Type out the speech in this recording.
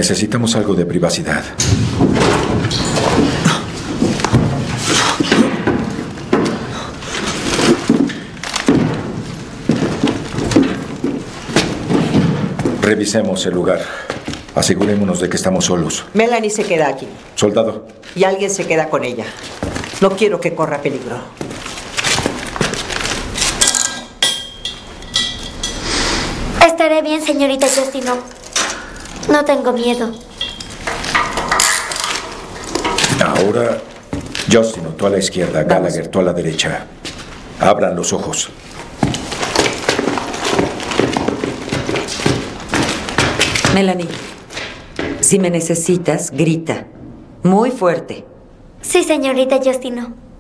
Necesitamos algo de privacidad. Revisemos el lugar. Asegurémonos de que estamos solos. Melanie se queda aquí. Soldado. Y alguien se queda con ella. No quiero que corra peligro. Estaré bien, señorita Justino. No tengo miedo. Ahora, Justino, tú a la izquierda, Gallagher, tú a la derecha. Abran los ojos. Melanie, si me necesitas, grita. Muy fuerte. Sí, señorita Justino.